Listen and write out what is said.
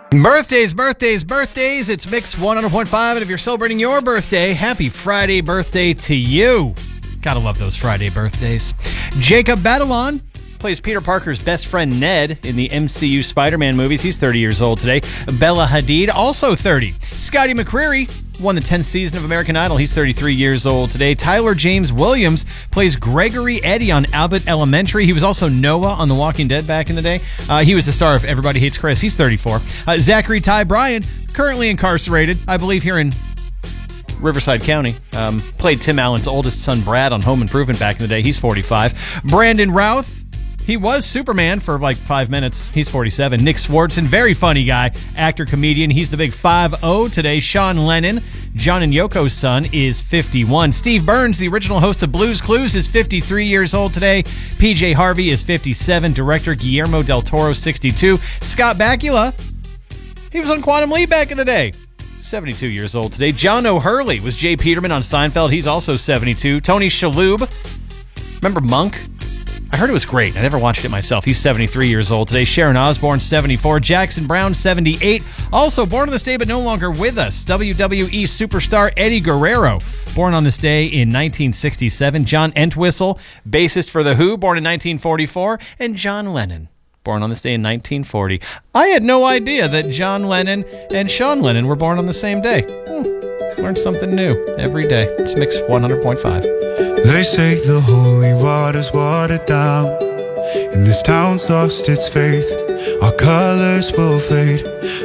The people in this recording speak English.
Birthdays. It's Mix 100.5, and if you're celebrating your birthday, happy Friday birthday to you. Gotta love those Friday birthdays. Jacob Batalon plays Peter Parker's best friend Ned in the MCU Spider-Man movies. He's 30 years old today. Bella Hadid, also 30. Scotty McCreery won the 10th season of American Idol. He's 33 years old today. Tyler James Williams plays Gregory Eddy on Albert Elementary. He was also Noah on The Walking Dead back in the day. He was the star of Everybody Hates Chris. He's 34. Zachary Ty Bryan, currently incarcerated, I believe here in Riverside County. Played Tim Allen's oldest son, Brad, on Home Improvement back in the day. He's 45. Brandon Routh, he was Superman for like 5 minutes. He's 47. Nick Swartzen, very funny guy, actor, comedian. He's the big 5-0 today. Sean Lennon, John and Yoko's son, is 51. Steve Burns, the original host of Blue's Clues, is 53 years old today. PJ Harvey is 57. Director Guillermo del Toro, 62. Scott Bakula, he was on Quantum Leap back in the day. 72 years old today. John O'Hurley was Jay Peterman on Seinfeld. He's also 72. Tony Shalhoub, remember Monk? I heard it was great. I never watched it myself. He's 73 years old today. Sharon Osbourne, 74. Jackson Brown, 78. Also born on this day but no longer with us, WWE superstar Eddie Guerrero, born on this day in 1967. John Entwistle, bassist for The Who, born in 1944. And John Lennon, born on this day in 1940. I had no idea that John Lennon and Sean Lennon were born on the same day. Learn something new every day. It's Mix 100.5. They say the holy water's watered down, and this town's lost its faith. Our colors will fade.